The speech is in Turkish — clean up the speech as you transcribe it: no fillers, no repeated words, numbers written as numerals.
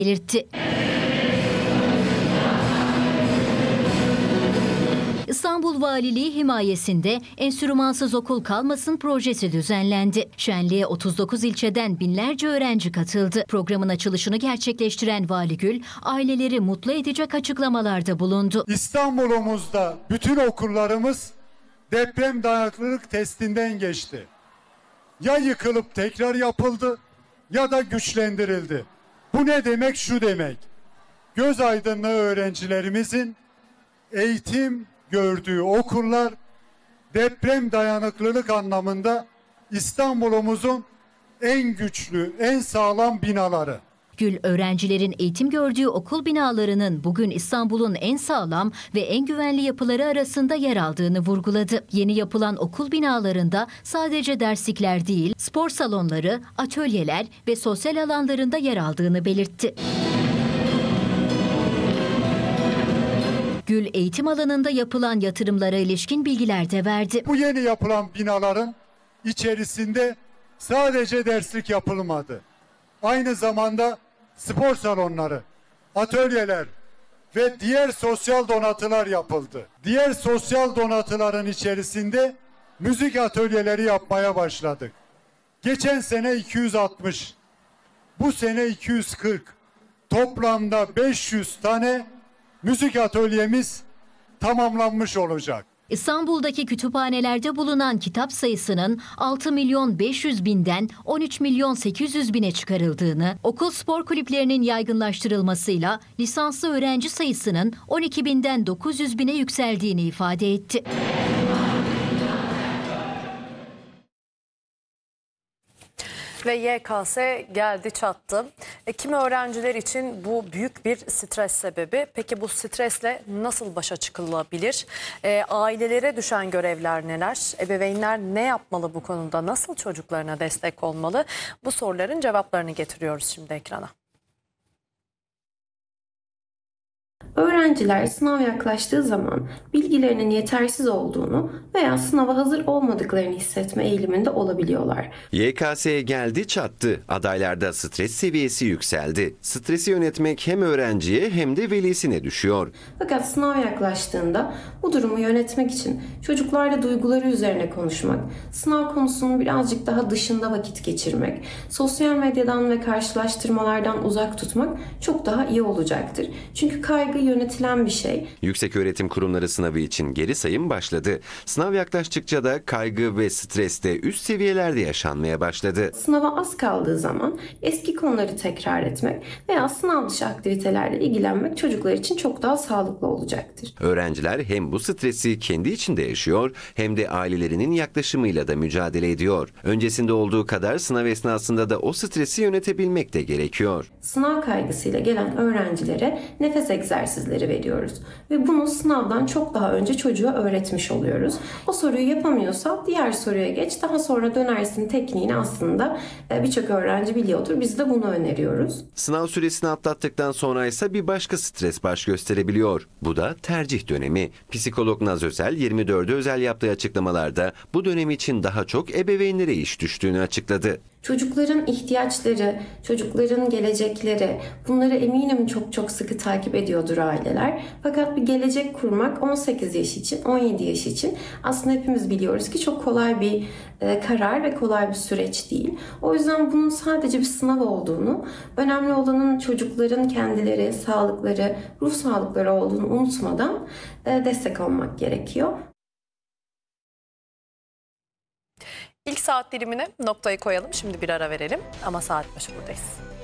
belirtti. İstanbul Valiliği himayesinde Enstrümansız Okul Kalmasın projesi düzenlendi. Şenliğe 39 ilçeden binlerce öğrenci katıldı. Programın açılışını gerçekleştiren Vali Gül, aileleri mutlu edecek açıklamalarda bulundu. İstanbul'umuzda bütün okullarımız deprem dayanıklılık testinden geçti. Ya yıkılıp tekrar yapıldı ya da güçlendirildi. Bu ne demek? Şu demek: göz aydınlığı öğrencilerimizin eğitim gördüğü okullar deprem dayanıklılık anlamında İstanbul'umuzun en güçlü, en sağlam binaları. Gül, öğrencilerin eğitim gördüğü okul binalarının bugün İstanbul'un en sağlam ve en güvenli yapıları arasında yer aldığını vurguladı. Yeni yapılan okul binalarında sadece derslikler değil, spor salonları, atölyeler ve sosyal alanlarında yer aldığını belirtti. Gül, eğitim alanında yapılan yatırımlara ilişkin bilgiler de verdi. Bu yeni yapılan binaların içerisinde sadece derslik yapılmadı. Aynı zamanda spor salonları, atölyeler ve diğer sosyal donatılar yapıldı. Diğer sosyal donatıların içerisinde müzik atölyeleri yapmaya başladık. Geçen sene 260, bu sene 240, toplamda 500 tane müzik atölyemiz tamamlanmış olacak. İstanbul'daki kütüphanelerde bulunan kitap sayısının 6.500.000'den 13.800.000'e çıkarıldığını, okul spor kulüplerinin yaygınlaştırılmasıyla lisanslı öğrenci sayısının 12.000'den 900.000'e yükseldiğini ifade etti. Ve YKS geldi çattı. Kimi öğrenciler için bu büyük bir stres sebebi. Peki bu stresle nasıl başa çıkılabilir? Ailelere düşen görevler neler? Ebeveynler ne yapmalı bu konuda? Nasıl çocuklarına destek olmalı? Bu soruların cevaplarını getiriyoruz şimdi ekrana. Öğrenciler sınav yaklaştığı zaman bilgilerinin yetersiz olduğunu veya sınava hazır olmadıklarını hissetme eğiliminde olabiliyorlar. YKS geldi çattı. Adaylarda stres seviyesi yükseldi. Stresi yönetmek hem öğrenciye hem de velisine düşüyor. Fakat sınav yaklaştığında bu durumu yönetmek için çocuklarla duyguları üzerine konuşmak, sınav konusunun birazcık daha dışında vakit geçirmek, sosyal medyadan ve karşılaştırmalardan uzak tutmak çok daha iyi olacaktır. Çünkü kaygı yönetilen bir şey. Yükseköğretim kurumları sınavı için geri sayım başladı. Sınav yaklaştıkça da kaygı ve stres de üst seviyelerde yaşanmaya başladı. Sınava az kaldığı zaman eski konuları tekrar etmek veya sınav dışı aktivitelerle ilgilenmek çocuklar için çok daha sağlıklı olacaktır. Öğrenciler hem bu stresi kendi içinde yaşıyor hem de ailelerinin yaklaşımıyla da mücadele ediyor. Öncesinde olduğu kadar sınav esnasında da o stresi yönetebilmek de gerekiyor. Sınav kaygısıyla gelen öğrencilere nefes egzersizleri veriyoruz ve bunu sınavdan çok daha önce çocuğa öğretmiş oluyoruz. O soruyu yapamıyorsa diğer soruya geç, daha sonra dönersin tekniğini aslında birçok öğrenci biliyordur. Biz de bunu öneriyoruz. Sınav süresini atlattıktan sonra ise bir başka stres baş gösterebiliyor. Bu da tercih dönemi. Psikolog Naz Özel 24'e özel yaptığı açıklamalarda bu dönem için daha çok ebeveynlere iş düştüğünü açıkladı. Çocukların ihtiyaçları, çocukların gelecekleri, bunları eminim çok çok sıkı takip ediyordur aileler. Fakat bir gelecek kurmak 18 yaş için, 17 yaş için aslında hepimiz biliyoruz ki çok kolay bir karar ve kolay bir süreç değil. O yüzden bunun sadece bir sınav olduğunu, önemli olanın çocukların kendileri, sağlıkları, ruh sağlıkları olduğunu unutmadan destek olmak gerekiyor. İlk saat dilimine noktayı koyalım. Şimdi bir ara verelim ama saat başı buradayız.